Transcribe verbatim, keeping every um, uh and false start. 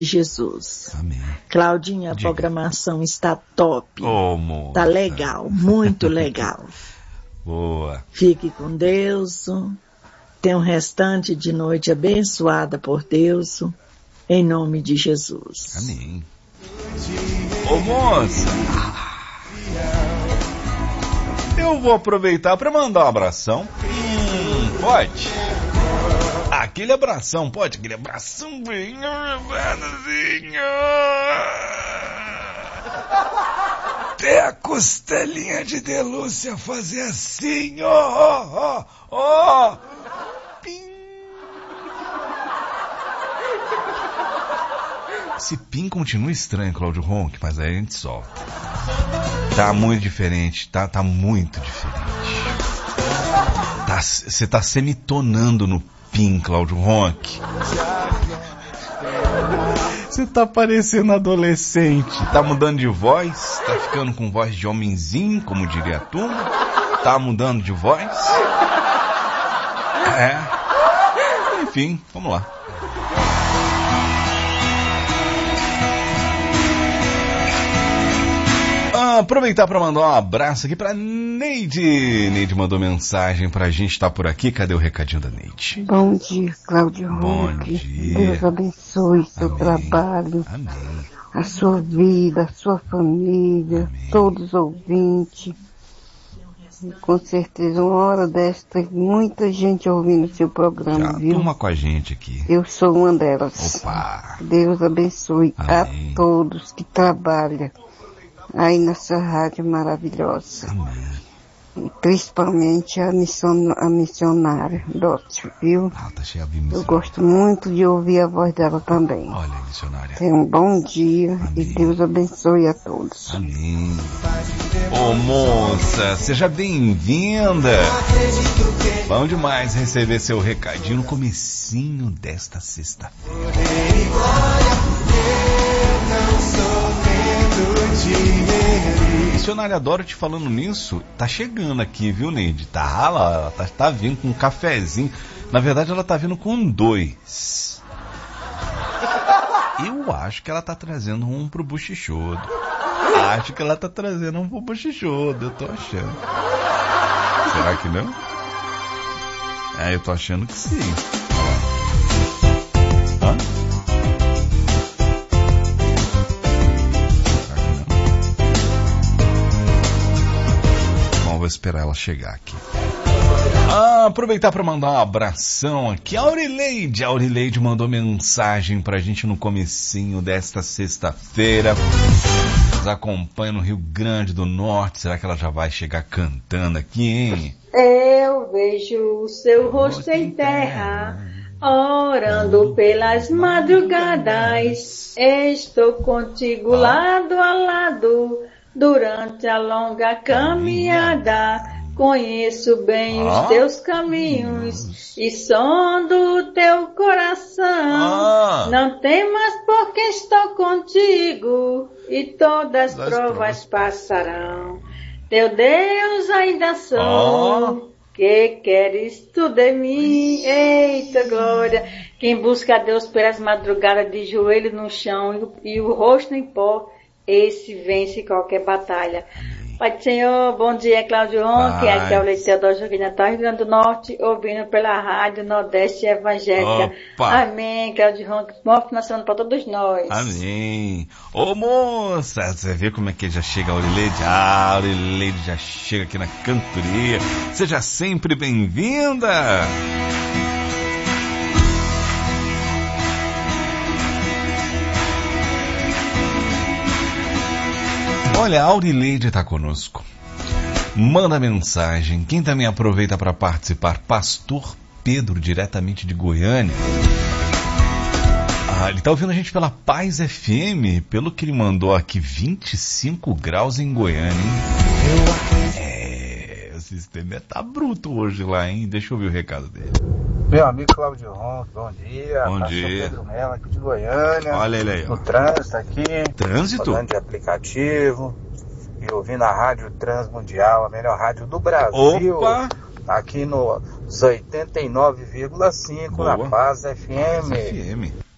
Jesus. Amém. Claudinha, a Diga. programação está top. Ô, moça. Tá legal, muito legal. Boa. Fique com Deus. Tenha um restante de noite abençoada por Deus. Em nome de Jesus. Amém. Ô, moça. Eu vou aproveitar para mandar um abração. Hum, pode? Aquele abração, pode? Aquele abração bem... Até a costelinha de Delúcia fazer assim, ó, ó, ó, ó. Pim. Esse pim continua estranho, Cláudio Ronck, mas aí a gente solta. Tá muito diferente, tá, tá muito diferente. Você tá, tá semitonando no pim, Cláudio Ronck. Você tá parecendo adolescente. Tá mudando de voz? Tá ficando com voz de homenzinho, como diria a turma? Tá mudando de voz? É. Enfim, vamos lá. Aproveitar para mandar um abraço aqui para Neide. Neide mandou mensagem pra gente, tá por aqui. Cadê o recadinho da Neide? Bom dia, Cláudio Bom Ronck. dia. Deus abençoe seu Amém. trabalho, Amém. a sua vida, a sua família, Amém. todos os ouvintes. E com certeza, uma hora desta, tem muita gente ouvindo seu programa, Já, viu? turma com a gente aqui. Eu sou uma delas. Opa. Deus abençoe Amém. a todos que trabalham aí nessa rádio maravilhosa. Amém. E principalmente a, mission, a missionária Dótio, viu? Ah, tá cheia de Eu missionária. gosto muito de ouvir a voz dela também. Olha, missionária. Tenha um bom dia. Amém. E Deus abençoe a todos. Amém. Ô, moça, seja bem-vinda. Bom demais receber seu recadinho no comecinho desta sexta-feira. Missionária Dorothy, falando nisso, tá chegando aqui, viu, Neide? Tá lá, ela tá, tá vindo com um cafezinho. Na verdade, ela tá vindo com dois. Eu acho que ela tá trazendo um pro Buchichudo. Acho que ela tá trazendo um pro Buchichudo, eu tô achando. Será que não? É, eu tô achando que sim. Hã? Vou esperar ela chegar aqui. Ah, aproveitar para mandar um abração aqui. A Aurileide, a Aurileide mandou mensagem pra gente no comecinho desta sexta-feira. Nos acompanha no Rio Grande do Norte. Será que ela já vai chegar cantando aqui, hein? Eu vejo o seu rosto em terra, orando pelas madrugadas. Estou contigo lado a lado, durante a longa caminhada. Conheço bem os teus caminhos e sondo o teu coração. Não temas, porque estou contigo e todas as provas passarão. Teu Deus ainda sou. Que queres tu de mim? Eita glória! Quem busca a Deus pelas madrugadas, de joelho no chão e o, e o rosto em pó, esse vence qualquer batalha. Pai do Senhor, bom dia, Cláudio Ronck, aqui é o Leiteu da Joaquim Natal, Rio Grande do Norte, ouvindo pela Rádio Nordeste Evangélica. Opa. Amém, Cláudio Ronck, bom final de semana para todos nós. Amém. Ô, moça, você vê como é que já chega a Aurileide? Ah, a Aurileide já chega aqui na cantoria. Seja sempre bem-vinda. Olha, a Aurileide está conosco. Manda mensagem. Quem também aproveita para participar? Pastor Pedro, diretamente de Goiânia. Ah, ele está ouvindo a gente pela Paz F M. Pelo que ele mandou aqui, vinte e cinco graus em Goiânia, hein? É, o sistema tá bruto hoje lá, hein? Deixa eu ouvir o recado dele. Meu amigo Cláudio Ronck, bom dia. Bom Pastor dia. Pedro Mello, aqui de Goiânia. Olha ele aí, ó. No trânsito aqui. Trânsito? Falando de aplicativo. E ouvindo a Rádio Transmundial, a melhor rádio do Brasil. Opa! Aqui nos oitenta e nove vírgula cinco na Paz F M. Paz F M.